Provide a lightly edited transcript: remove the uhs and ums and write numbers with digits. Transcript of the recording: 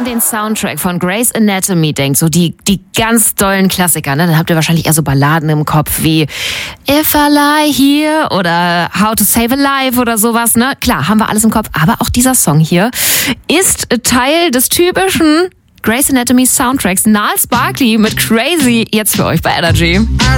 den Soundtrack von Grey's Anatomy denkt, so die ganz dollen Klassiker, ne, dann habt ihr wahrscheinlich eher so Balladen im Kopf wie If I Lie Here oder How to Save a Life oder sowas, ne? Klar, haben wir alles im Kopf, aber auch dieser Song hier ist Teil des typischen Grey's Anatomy Soundtracks. Gnarls Barkley mit Crazy, jetzt für euch bei Energy.